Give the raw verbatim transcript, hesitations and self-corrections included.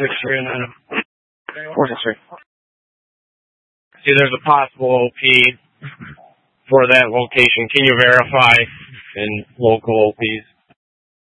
six three and then four six three. See, there's a possible O P for that location. Can you verify in local O Ps?